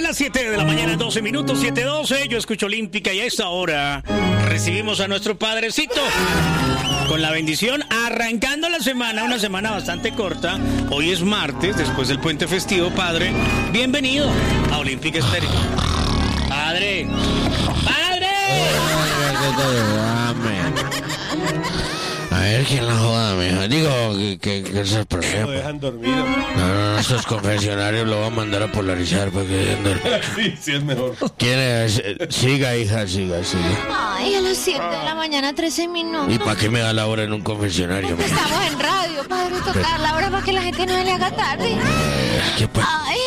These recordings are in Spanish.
las 7 de la mañana, 12 minutos, 7:12. Yo escucho Olímpica y a esta hora recibimos a nuestro padrecito con la bendición, arrancando la semana, una semana bastante corta. Hoy es martes, después del puente festivo. Padre, bienvenido a Olímpica Estéreo. Padre, ¡padre! A ver quién la joda, mijo. Digo, que ese es el problema. Lo dejan dormido. No, estos confesionarios lo van a mandar a polarizar para que dejen dormir. Sí, es mejor. ¿Quién es? Siga, hija, siga. Ay, a las 7 de la mañana, 13 minutos. ¿Y para qué me da la hora en un confesionario, mijo? Estamos en radio, padre, tocar la hora para que la gente no se le haga tarde. ¿Qué pasa? Ay,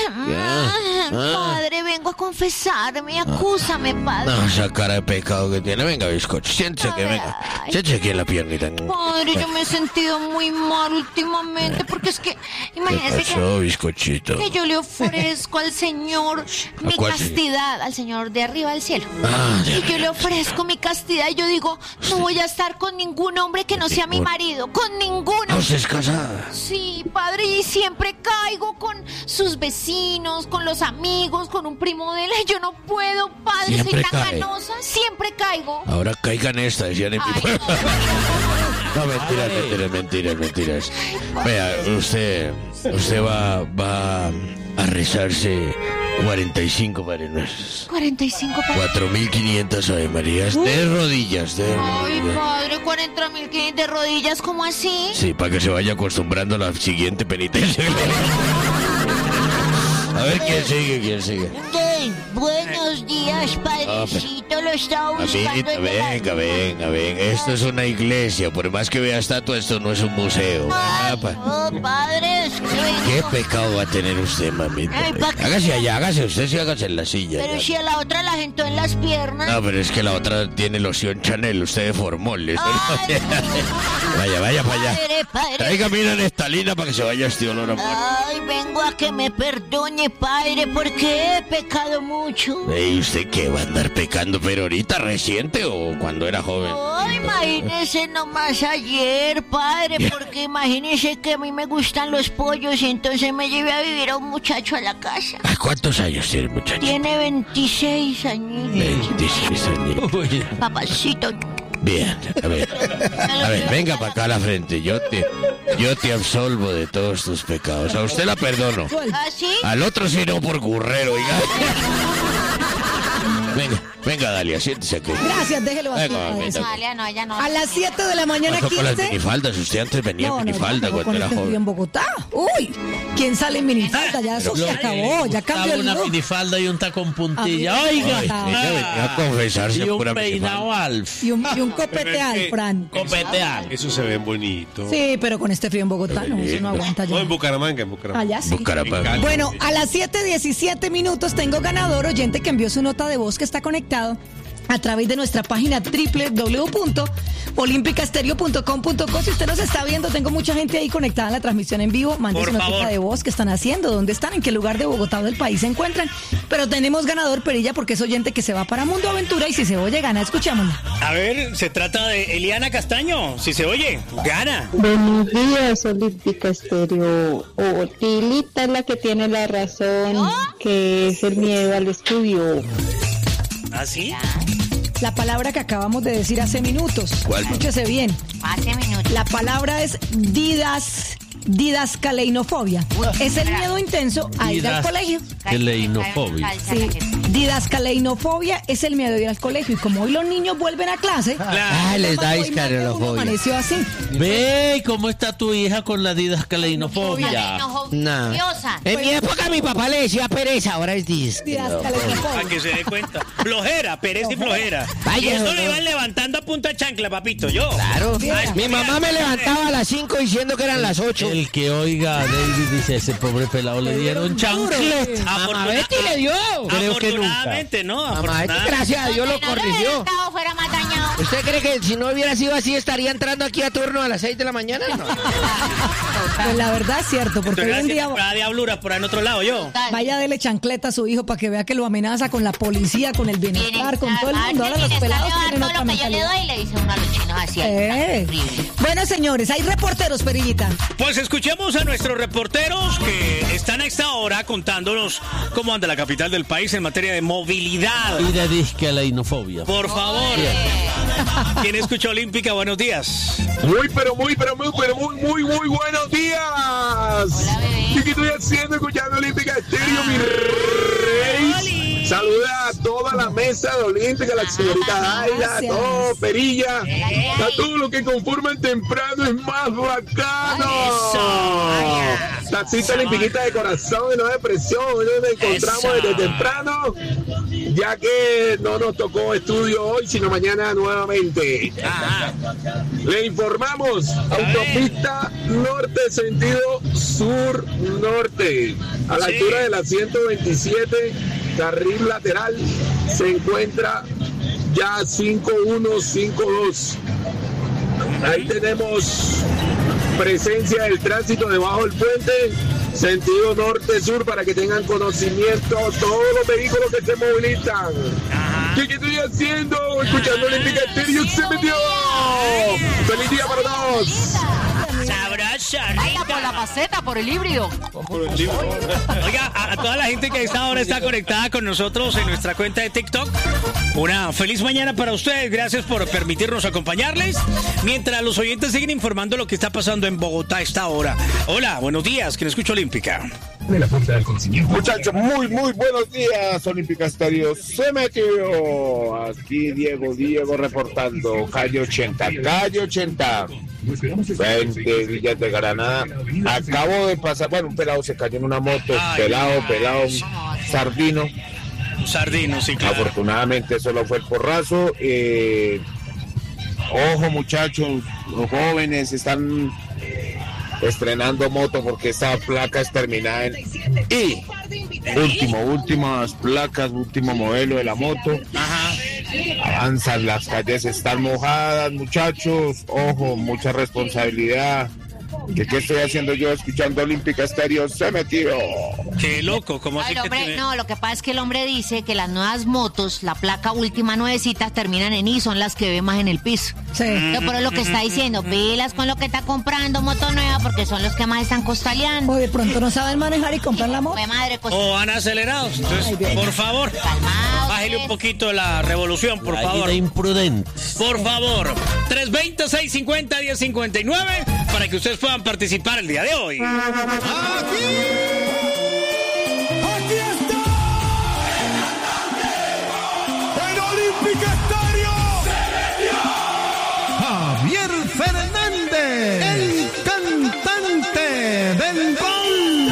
padre, vengo a confesarme, acúsame, padre. No, esa cara de pecado que tiene. Venga, bizcocho, siéntese aquí, venga. Siéntese aquí en la piernita. Padre, yo me he sentido muy mal últimamente, porque es que, ¿Qué imagínese pasó, bizcochito? que yo le ofrezco al Señor mi cuál castidad, al Señor de arriba del cielo. Ya. Y yo le ofrezco mi castidad y yo digo, no voy a estar con ningún hombre que no sea mi marido, con ninguno. ¿Usted es casada? Sí, padre, y siempre caigo con sus vecinos, con los amigos, con un primo de él. Yo no puedo, padre, Siempre soy tan cae. ganosa, siempre caigo. Ahora caigan esta, decían en mi Ay, pueblo. no. No, mentiras. Vea, usted va a rezarse 45 Padre Nuestros. 45 padre. 4.500 Ave Marías de rodillas, Ay, padre, 40.000 de rodillas, ¿cómo así? Sí, para que se vaya acostumbrando a la siguiente penitencia. A ver quién sigue. Buenos días, padrecito, lo estaba buscando. Amiguita, venga. Esto es una iglesia, por más que vea estatua, esto no es un museo. Ay, no, padre, es que ¿Qué vengo. pecado va a tener usted, mamita? Ay, ¿pa' qué? Hágase allá, usted sí hágase en la silla. Pero ya. si a la otra la gente en las piernas. No, pero es que la otra tiene loción Chanel, usted de formol. Eso Ay, no. Vaya para allá. Padre. Traiga mina Nestalina para que se vaya este olor a muerte. Ay, vengo a que me perdone, padre, porque he pecado mucho. ¿Y usted qué va a andar pecando? ¿Pero ahorita reciente o cuando era joven? Ay, imagínese nomás ayer, padre, porque imagínese que a mí me gustan los pollos y entonces me llevé a vivir a un muchacho a la casa. ¿A cuántos años tiene el muchacho? Tiene 26 años. 26 años. Papacito. Bien, a ver, venga para acá a la frente. Yo te absolvo de todos tus pecados. A usted la perdono. ¿Ah, sí? Al otro sí no por currero, oiga. Venga, Dalia, siéntese aquí. Gracias, déjelo así. Venga, mamita. No, Alia, no, ella no. A las 7 de la mañana, Pasó con las 15. minifaldas. Usted antes venía en minifalda no, cuando con era este frío joven. en Bogotá. Uy, ¿quién sale en minifalda? Ya eso se acabó, ya cambió el una look. minifalda y un tacón puntilla. Amigo, Oiga. Ella venía a confesarse Y un pura peinado minifalda. Alf. Y un copete al Fran. Copetear. Eso se ve bonito. Sí, pero con este frío en Bogotá no, eso no aguanta No, ya. en Bucaramanga. Allá sí. Bucaramanga. Bueno, a las 7:17 minutos tengo ganador oyente que envió su nota de voz que está conectado a través de nuestra página www.olimpicastereo.com.co. Si usted nos está viendo, tengo mucha gente ahí conectada en la transmisión en vivo. Mande Por su nota favor. de voz. ¿Qué están haciendo? ¿Dónde están? ¿En qué lugar de Bogotá o del país se encuentran? Pero tenemos ganador Perilla porque es oyente que se va para Mundo Aventura y si se oye gana. Escuchámosla. A ver, se trata de Eliana Castaño. Si se oye, gana. Buenos días, Olímpica Estéreo. Tilita es la que tiene la razón, que es el miedo al estudio. ¿Ah, sí? La palabra que acabamos de decir hace minutos. ¿Cuál? Escúchese bien. Hace minutos. La palabra es didascaleinofobia. Es el miedo intenso a ir al colegio. Caleinofobia. Sí, didascaleinofobia es el miedo a ir al colegio. Y como hoy los niños vuelven a clase, Ah, les da hoy más de uno discarolofobia. amaneció así. Ve, ¿cómo está tu hija con la didascaleinofobia? No. Diosa. En mi época mi papá le decía pereza, ahora es disque. Para Didascaleinofobia. que se dé cuenta. Flojera, pereza y flojera. Vaya, Y eso no. le iban levantando a punta chancla, papito. Yo. Claro. Ay, Mi mamá me levantaba a las 5 diciendo que eran las 8. El que oiga a David dice, ese pobre pelado le dieron chancleta. Mamá Betty le dio. Creo que nunca. Afortunadamente, ¿no? Mamá Betty, Afortunadamente. gracias a Dios lo No le hubiera corrigió. estado fuera más dañado. ¿Usted cree que si no hubiera sido así estaría entrando aquí a turno a las 6 de la mañana? No. Pues la verdad es cierto, porque hoy en día diabluras por ahí en otro lado yo. vaya dele chancleta a su hijo para que vea que lo amenaza con la policía, con el bienestar, con todo el mundo. Ahora los pelados tienen otra mentalidad. Lo que yo le doy le dice uno a los chinos así. Bueno, señores, hay reporteros, Perillita. Pues escuchemos a nuestros reporteros que están a esta hora contándonos cómo anda la capital del país en materia de movilidad. Y de disque a la inofobia. Por favor. ¿Quién escucha Olímpica? Buenos días. Muy buenos días. Hola, bebé. ¿Y qué estoy haciendo escuchando Olímpica Estéreo, mi rey? Saluda a toda la mesa de Olímpica, la señorita Daila, a todo Perilla, a todos los que conforman temprano, es más bacano. Tacita olímpica de corazón y no de presión, hoy nos encontramos desde temprano, ya que no nos tocó estudio hoy, sino mañana nuevamente. Le informamos, autopista norte, sentido sur-norte, a la altura de la 127, carril lateral, se encuentra ya 5152. Ahí tenemos presencia del tránsito debajo del puente, sentido norte-sur, para que tengan conocimiento todos los vehículos que se movilizan. ¿Qué estoy haciendo? Escuchando Olímpica Estéreo, se metió. ¡Feliz día para todos! Sabroso, Vaya por la maceta, por el híbrido. Oiga, a toda la gente que a esta hora está conectada con nosotros en nuestra cuenta de TikTok, una feliz mañana para ustedes. Gracias por permitirnos acompañarles mientras los oyentes siguen informando lo que está pasando en Bogotá a esta hora. Hola, buenos días. ¿Quién escucha Olímpica? Muchachos, muy buenos días, Olímpica Estéreo. Se metió. Aquí Diego reportando. Calle 80. 20 Villas de Granada. Acabo de pasar, bueno, un pelado se cayó en una moto. Pelado, sardino. Sardino, sí, claro. Afortunadamente solo fue el porrazo. Ojo, muchachos, los jóvenes están estrenando moto porque esta placa es terminada en I. Últimas placas, último modelo de la moto. Avanzan, las calles están mojadas, muchachos. Ojo, mucha responsabilidad. ¿Qué estoy haciendo yo escuchando Olímpica Estéreo? Se metió. Qué loco, ¿cómo así? No, lo que pasa es que el hombre dice que las nuevas motos, la placa última nuevecita, terminan en I, son las que ve más en el piso. Sí. Pero es lo que está diciendo, pilas con lo que está comprando moto nueva, porque son los que más están costaleando. O de pronto no saben manejar y compran la moto. O van acelerados. Entonces, por favor, bájele un poquito la revolución, por favor. De imprudente. Por favor. 320-650-1059 para que ustedes puedan participar el día de hoy. Aquí